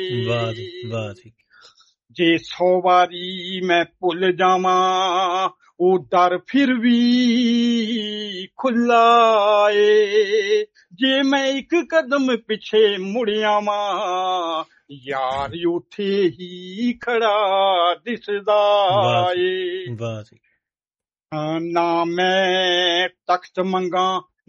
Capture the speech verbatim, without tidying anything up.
ਵਾਹ ਜੀ ਵਾਹ ਜੀ। ਜੇ ਸੌ ਵਾਰੀ ਮੈਂ ਭੁੱਲ ਜਾਵਾਂ ਉਹ ਦਰ ਫਿਰ ਵੀ ਖੁੱਲਾ ਏ, ਜੇ ਮੈਂ ਇੱਕ ਕਦਮ ਪਿੱਛੇ ਮੁੜ ਆਵਾਂ ਯਾਰ ਉੱਥੇ ਹੀ ਖੜਾ ਦਿਸਦਾ ਵਾਹ ਜੀ ਏ। ਵਾਹ ਜੀ। ਨਾ ਮੈਂ ਤਖਤ ਮੰਗਾ